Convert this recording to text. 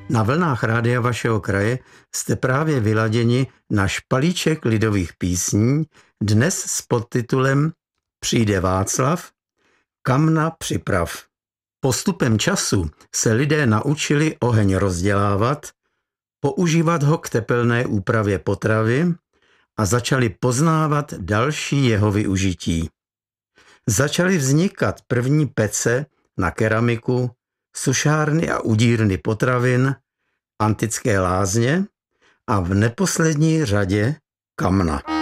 Na vlnách rádia vašeho kraje jste právě vyladěni na špalíček lidových písní, dnes s podtitulem Přijde Václav, kamna připrav. Postupem času se lidé naučili oheň rozdělávat, používat ho k tepelné úpravě potravy a začali poznávat další jeho využití. Začaly vznikat první pece na keramiku, sušárny a udírny potravin, antické lázně a v neposlední řadě kamna.